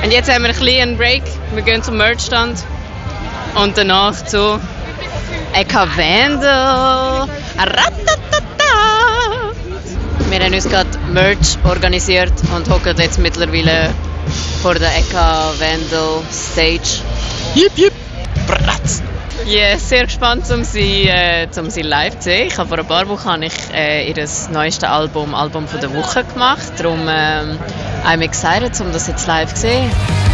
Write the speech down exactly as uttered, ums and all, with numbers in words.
Und jetzt haben wir einen kleinen Break. Wir gehen zum Merchstand. Und danach zu Eka Vendel. Ratatata. Wir haben uns gerade Merch organisiert und hocken jetzt mittlerweile vor der Eka Vendel Stage. Jip, jip. Bratz. Ja, yeah, sehr gespannt, um sie, äh, um sie live zu sehen. Ich habe vor ein paar Wochen habe ich, äh, ihr neuestes Album, Album von der Woche gemacht. Darum ähm, I'm excited, um das jetzt live zu sehen.